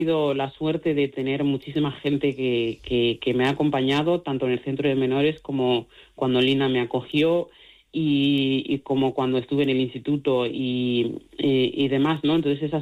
tenido la suerte de tener muchísima gente que me ha acompañado, tanto en el centro de menores como cuando Lina me acogió y como cuando estuve en el instituto y demás, ¿no? Entonces esas